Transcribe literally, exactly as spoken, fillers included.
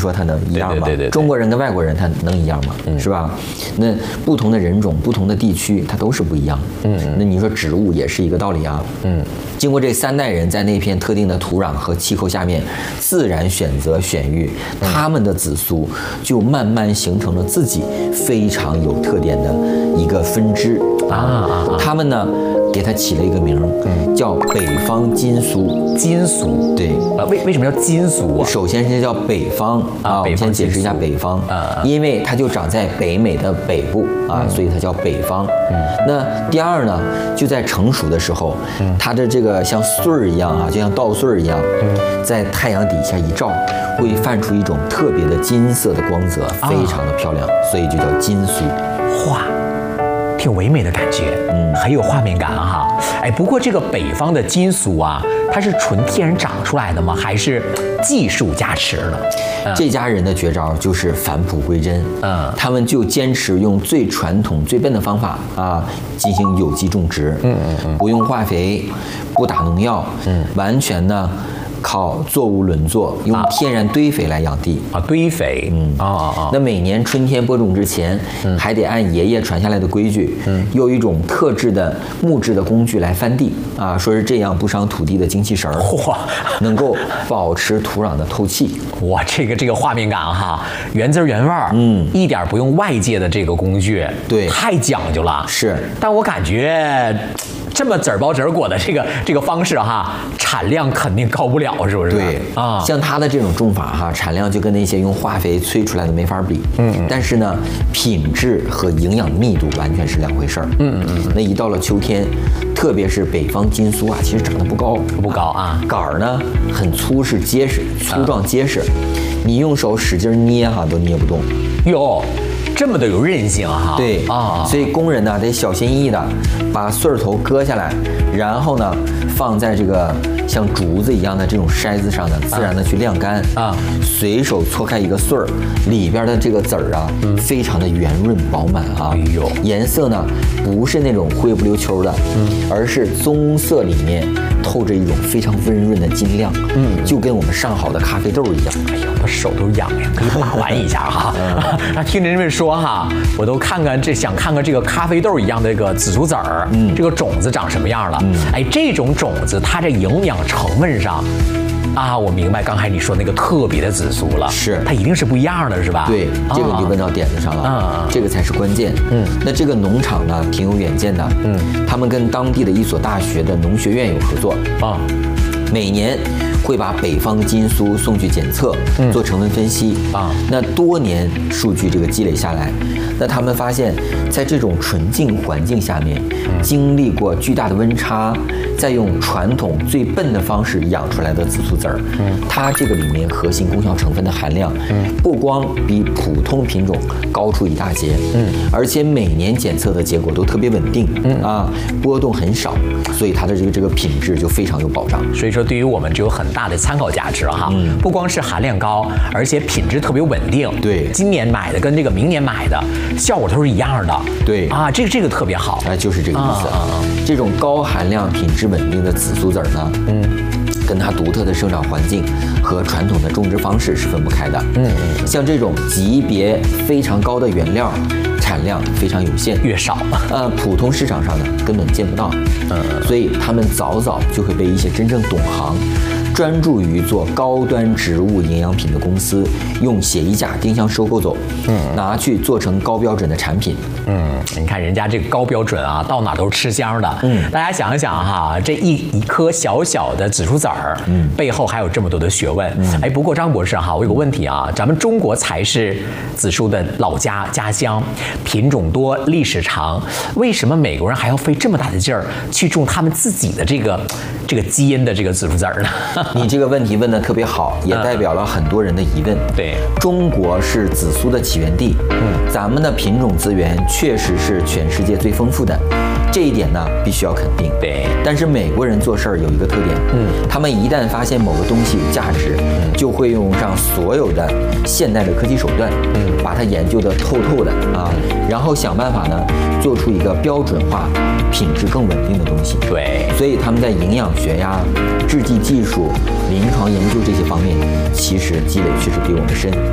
说它能一样吗？ 对对对对对中国人跟外国人他能一样吗？嗯、是吧？那不同的人种、不同的地区，它都是不一样。嗯，那你说植物也是一个道理啊。嗯，经过这三代人在那片特定的土壤和气候下面自然选择选育，他们的子孙就慢慢形成了自己非常有特点的一个分支啊啊！他们呢给它起了一个名儿，嗯、叫北方金苏。 金苏， 对， 呃，为为什么叫金苏啊？ 首先是叫北方啊，我们先解释一下北方，啊，因为它就长在北美的北部啊，所以它叫北方。嗯，那第二呢，就在成熟的时候，它的这个像穗儿一样啊，就像稻穗儿一样，在太阳底下一照，会泛出一种特别的金色的光泽，非常的漂亮，所以就叫金苏。 哇，挺唯美的感觉，嗯，很有画面感哈。哎，不过这个北方的金苏啊，它是纯天然长出来的吗？还是技术加持的？ 嗯、这家人的绝招就是返璞归真，嗯，他们就坚持用最传统、最笨的方法啊，进行有机种植，嗯嗯嗯，不用化肥，不打农药，嗯，完全呢。靠作物轮作，用天然堆肥来养地啊，堆肥，嗯啊啊啊。 那每年春天播种之前，嗯、还得按爷爷传下来的规矩，嗯，用一种特制的木质的工具来翻地啊，说是这样不伤土地的精气神儿，哇，能够保持土壤的透气。 哇，这个这个画面感哈，原汁原味儿，嗯，一点不用外界的这个工具， 对， 太讲究了。 是， 但我感觉。这么籽儿包籽儿果的这个这个方式哈，产量肯定高不了，是不是？ 对啊，像它的这种种法哈，产量就跟那些用化肥催出来的没法比。嗯，但是呢，品质和营养密度完全是两回事儿。嗯嗯嗯。那一到了秋天，特别是北方金苏啊，其实长得不高， 不高啊， 杆儿呢很粗，是结实，粗壮结实，你用手使劲捏哈都捏不动。 哟。这么的有韧性哈， 对啊，所以工人呢得小心翼翼的把穗儿头割下来，然后呢放在这个像竹子一样的这种筛子上呢，自然的去晾干啊，随手搓开一个穗儿，里边的这个籽儿啊，嗯、非常的圆润饱满啊，哎呦，颜色呢不是那种灰不溜秋的，嗯，而是棕色里面透着一种非常温润的金亮，嗯，就跟我们上好的咖啡豆一样。 哎呀，我手都痒呀，可以把玩一下哈。那听着这么说哈，我都看看这想看看这个咖啡豆一样的这个紫苏籽儿，嗯，这个种子长什么样了？嗯，哎，这种种子它这营养成分上。啊，我明白刚才你说那个特别的紫苏了， 是它一定是不一样的，是吧？ 对，这个你问到点子上了，啊，这个才是关键。嗯，那这个农场呢，挺有远见的，嗯，他们跟当地的一所大学的农学院有合作啊，每年会把北方金苏送去检测，嗯、做成分分析啊。那多年数据这个积累下来，那他们发现，在这种纯净环境下面，嗯、经历过巨大的温差。再用传统最笨的方式养出来的紫苏籽儿，嗯，它这个里面核心功效成分的含量，嗯，不光比普通品种高出一大截，嗯，而且每年检测的结果都特别稳定，嗯啊，波动很少，所以它的这个这个品质就非常有保障。 所以说，对于我们就有很大的参考价值哈，嗯，不光是含量高，而且品质特别稳定。 对， 今年买的跟这个明年买的效果都是一样的。 对啊，这个这个特别好， 哎，就是这个意思。 啊啊， 这种高含量、品质稳定的紫苏籽儿呢，嗯，跟它独特的生长环境和传统的种植方式是分不开的。嗯嗯，像这种级别非常高的原料，产量非常有限， 越少， 呃，普通市场上呢根本见不到。嗯，所以他们早早就会被一些真正懂行。专注于做高端植物营养品的公司，用协议价定向收购走，嗯，拿去做成高标准的产品。 嗯，你看人家这个高标准啊，到哪都是吃香的。嗯，大家想一想哈，这一一颗小小的紫苏籽儿，嗯，背后还有这么多的学问。嗯，哎，不过张博士哈，我有个问题啊，咱们中国才是紫苏的老家家乡，品种多，历史长，为什么美国人还要费这么大的劲儿去种他们自己的这个这个基因的这个紫苏籽儿呢？ 你这个问题问得特别好，也代表了很多人的疑问。 嗯、对， 中国是紫苏的起源地，嗯，咱们的品种资源确实是全世界最丰富的，这一点呢必须要肯定。 对， 但是美国人做事儿有一个特点，嗯，他们一旦发现某个东西有价值，嗯，就会用上所有的现代的科技手段，嗯，把它研究得透透的啊，然后想办法呢做出一个标准化、品质更稳定的东西。 对， 所以他们在营养学呀、制剂技术、临床研究这些方面，其实积累确实比我们深。